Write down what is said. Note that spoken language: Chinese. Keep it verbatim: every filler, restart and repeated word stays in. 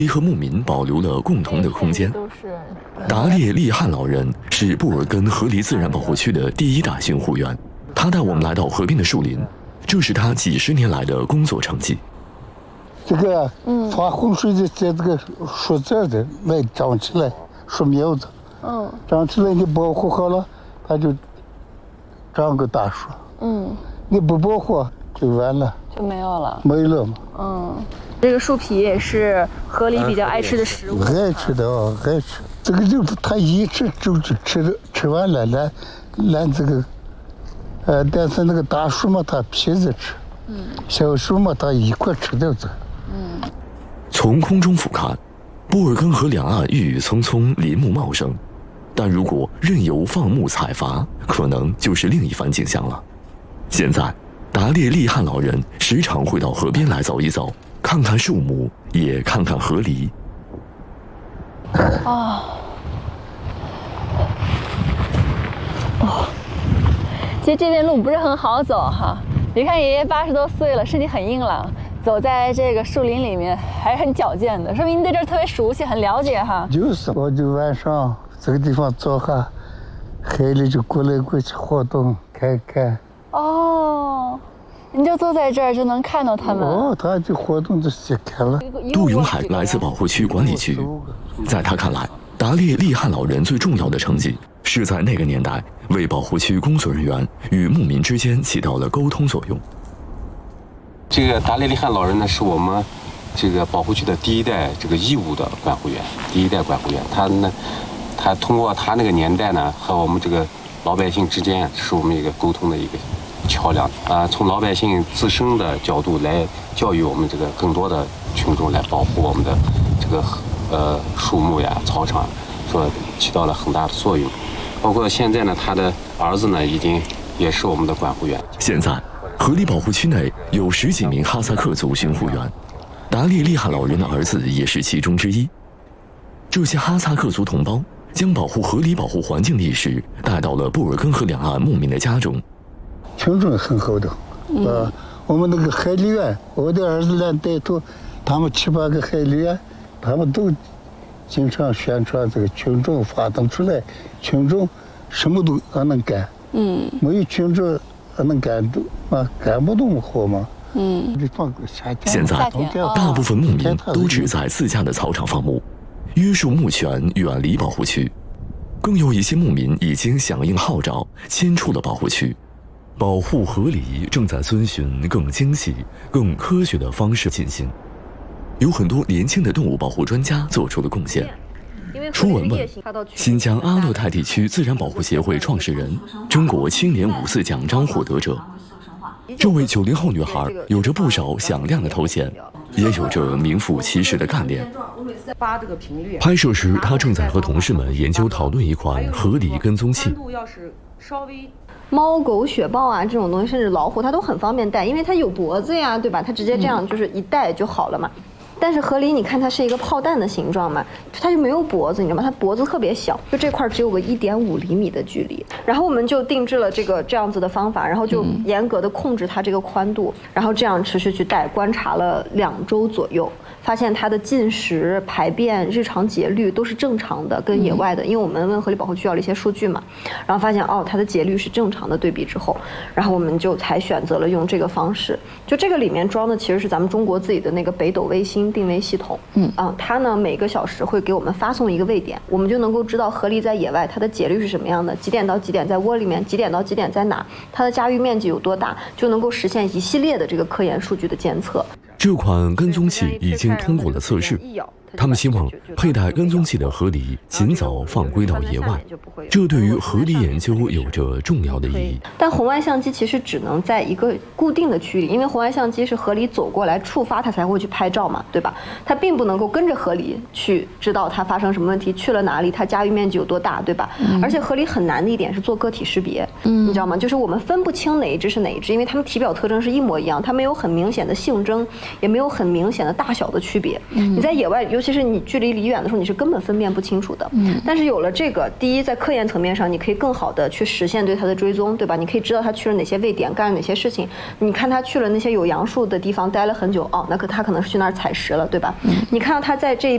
和牧民保留了共同的空间。达列利汉老人是布尔根河狸自然保护区的第一大巡护员，他带我们来到河边的树林，这是他几十年来的工作成绩。 这个发洪水的在这个树枝的来长起来，树苗子，嗯，长起来你保护好了，它就长个大树。嗯，你不保护就完了， 就没有了， 没了嘛。 嗯。这个树皮也是河狸比较爱吃的食物， 爱吃的哦，爱吃。这个就它一吃就就吃的吃完了，来来这个，呃，但是那个大树嘛，它皮子吃，嗯，小树嘛，它一块吃掉这。 嗯。从空中俯瞰，布尔根河两岸郁郁葱葱，林木茂盛，但如果任由放牧采伐，可能就是另一番景象了。现在，达列利汉老人时常会到河边来走一走。看看树木，也看看河狸。 啊，哦，其实这边路不是很好走哈。别看爷爷八十多岁了，身体很硬朗，走在这个树林里面还是很矫健的，说明你对这儿特别熟悉，很了解哈。 就是，我就晚上这个地方坐下，海里就过来过去活动看看。 哦。你就坐在这儿就能看到他们哦，他就活动就去看了。 杜永海来自保护区管理局，在他看来，达列利汉老人最重要的成绩是在那个年代为保护区工作人员与牧民之间起到了沟通作用。 这个达列利汉老人呢，是我们这个保护区的第一代这个义务的管护员，第一代管护员。他呢，他通过他那个年代呢，和我们这个老百姓之间是我们一个沟通的一个桥梁啊，从老百姓自身的角度来教育我们这个更多的群众来保护我们的这个呃树木呀、草场，说起到了很大的作用。包括现在呢，他的儿子呢，已经也是我们的管护员。 现在，河狸保护区内有十几名哈萨克族巡护员，达列利汉老人的儿子也是其中之一。这些哈萨克族同胞将保护河狸、保护环境的意识带到了布尔根河两岸牧民的家中。 群众很好的，嗯、呃，我们那个海狸员，我的儿子来带头，他们七八个海狸员，他们都经常宣传这个群众发动出来，群众什么都还能干，嗯，没有群众还能干都啊干不动活嘛，嗯。 现在，大部分牧民都只在自家的草场放牧，约束牧权，远离保护区。更有一些牧民已经响应号召，迁出了保护区。保护河狸正在遵循更精细、更科学的方式进行。有很多年轻的动物保护专家做出了贡献。初文问，新疆阿勒泰地区自然保护协会创始人，中国青年五四奖章获得者。这位九零后女孩有着不少响亮的头衔，也有着名副其实的干练。拍摄时，她正在和同事们研究讨论一款河狸跟踪器。 猫狗雪豹啊这种东西，甚至老虎，它都很方便带，因为它有脖子呀，对吧？它直接这样就是一带就好了嘛。嗯、但是河狸，你看它是一个炮弹的形状嘛，它就没有脖子，你知道吗？它脖子特别小，就这块只有个一点五厘米的距离。然后我们就定制了这个这样子的方法，然后就严格的控制它这个宽度，然后这样持续去带，观察了两周左右。发现它的进食、排便、日常节律都是正常的，跟野外的，因为我们问河狸保护区要了一些数据嘛，然后发现哦，它的节律是正常的。对比之后，然后我们就才选择了用这个方式。就这个里面装的其实是咱们中国自己的那个北斗卫星定位系统，嗯啊，它呢每个小时会给我们发送一个位点，我们就能够知道河狸在野外它的节律是什么样的，几点到几点在窝里面，几点到几点在哪，它的家域面积有多大，就能够实现一系列的这个科研数据的监测。 这款跟踪器已经通过了测试，他们希望佩戴跟踪器的河狸尽早放归到野外，这对于河狸研究有着重要的意义。 但红外相机其实只能在一个固定的区域里，因为红外相机是河狸走过来触发它才会去拍照嘛，对吧？它并不能够跟着河狸去知道它发生什么问题，去了哪里，它家域面积有多大，对吧？嗯、而且河狸很难的一点是做个体识别，嗯，你知道吗？就是我们分不清哪一只是哪一只，因为它们体表特征是一模一样，它没有很明显的性征，也没有很明显的大小的区别。嗯、你在野外，尤其是你距离离远的时候，你是根本分辨不清楚的。嗯，但是有了这个，第一，在科研层面上，你可以更好的去实现对它的追踪，对吧？你可以知道它去了哪些位点，干了哪些事情。你看它去了那些有杨树的地方待了很久，哦，那可它可能是去那儿采食了，对吧？嗯，你看到它在这